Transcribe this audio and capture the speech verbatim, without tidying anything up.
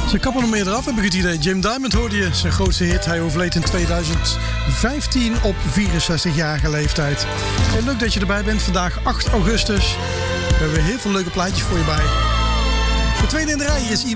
Ze kappen nog meer eraf, heb ik het idee. Jim Diamond hoorde je, zijn grootste hit. Hij overleed in tweeduizend vijftien op vierenzestigjarige leeftijd. En leuk dat je erbij bent, vandaag acht augustus. We hebben heel veel leuke plaatjes voor je bij. De tweede in de rij is iemand